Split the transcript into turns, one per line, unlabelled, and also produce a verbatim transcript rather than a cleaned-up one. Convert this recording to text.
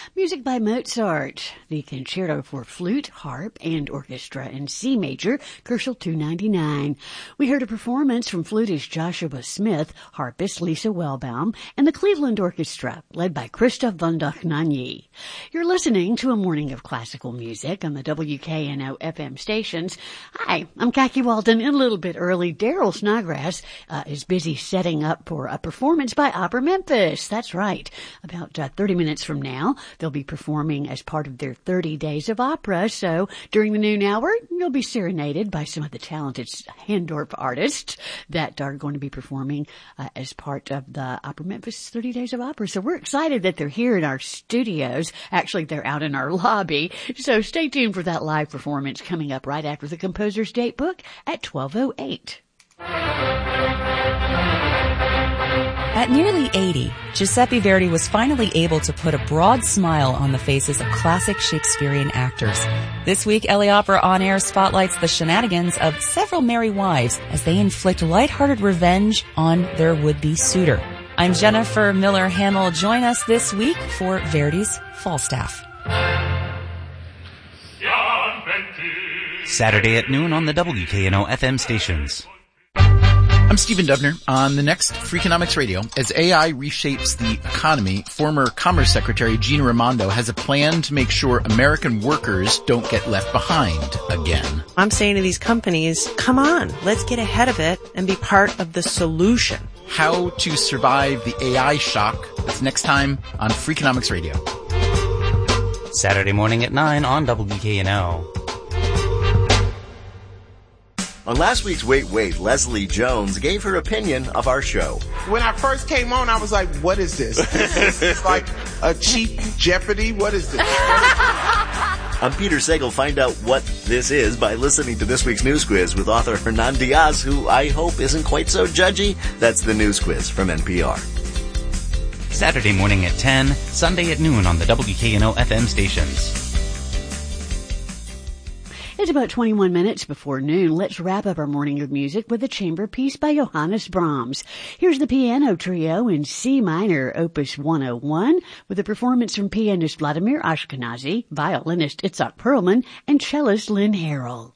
Music by Mozart, the Concerto for Flute, Harp, and Orchestra in C major, Koszul two ninety-nine. We heard a performance from flutist Joshua Smith, harpist Lisa Wellbaum, and the Cleveland Orchestra, led by Christoph von Dochnanyi. You're listening to a morning of classical music on the W K N O F M stations. Hi, I'm Kaki Walton. A little bit early, Daryl Snodgrass uh, is busy setting up for a performance by Opera Memphis. That's right. About uh, thirty minutes from now, they'll be performing as part of their thirty days of opera. So during the noon hour, you'll be serenaded by some of the talented Handorf artists that are going to be performing uh, as part of the Opera Memphis thirty days of opera. So we're excited that they're here in our studios. Actually, they're out in our lobby. So stay tuned for that live performance coming up right after the composer's date book at twelve oh eight.
At nearly eighty, Giuseppe Verdi was finally able to put a broad smile on the faces of classic Shakespearean actors. This week, L A Opera On Air spotlights the shenanigans of several merry wives as they inflict lighthearted revenge on their would-be suitor. I'm Jennifer Miller Hamill. Join us this week for Verdi's Falstaff.
Saturday at noon on the W K N O F M stations.
I'm Stephen Dubner. On the next Freakonomics Radio, as A I reshapes the economy, former Commerce Secretary Gina Raimondo has a plan to make sure American workers don't get left behind again.
I'm saying to these companies, come on, let's get ahead of it and be part of the solution.
How to survive the A I shock. That's next time on Freakonomics Radio.
Saturday morning at nine on W K N O.
On last week's Wait Wait, Leslie Jones gave her opinion of our show.
When I first came on, I was like, what is this? It's like a cheap Jeopardy? What is this?
I'm Peter Sagal. Find out what this is by listening to this week's News Quiz with author Hernan Diaz, who I hope isn't quite so judgy. That's the News Quiz from N P R.
Saturday morning at ten, Sunday at noon on the W K N O F M stations.
It's about twenty-one minutes before noon. Let's wrap up our morning of music with a chamber piece by Johannes Brahms. Here's the piano trio in C minor, opus one oh one, with a performance from pianist Vladimir Ashkenazy, violinist Itzhak Perlman, and cellist Lynn Harrell.